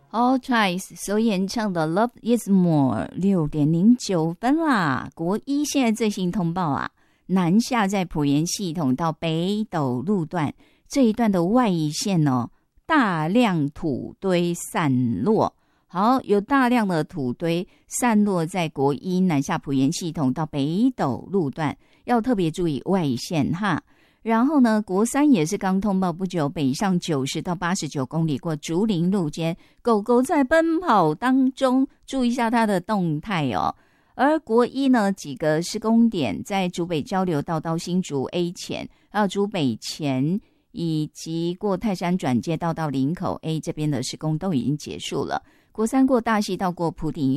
All Twice 所演唱的 Love Is More 6.09分啦。国一现在最新通报啊，南下在埔盐系统到北斗路段这一段的外移线哦，大量土堆散落。好，有大量的土堆散落在国一南下埔盐系统到北斗路段，要特别注意外移线哈。然后呢，国三也是刚通报不久，北上90到89公里过竹林路间，狗狗在奔跑当中，注意一下它的动态哦。而国一呢，几个施工点在竹北交流道到新竹 A 前，还有竹北前，以及过泰山转接道到林口 A 这边的施工都已经结束了。国三过大溪到过埔顶